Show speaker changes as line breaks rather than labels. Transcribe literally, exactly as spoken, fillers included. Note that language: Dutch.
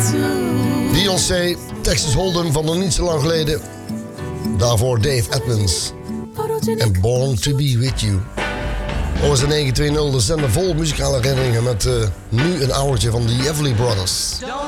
Beyoncé, Texas Hold'em van nog niet zo lang geleden. Daarvoor Dave Edmonds. En Born to be with you. O S negen twee nul, de zender vol muzikale herinneringen met uh, nu een oudertje van de Everly Brothers.